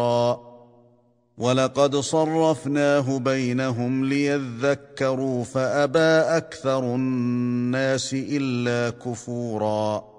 ولقد صرفناه بينهم ليذكروا فأبى أكثر الناس إلا كفورا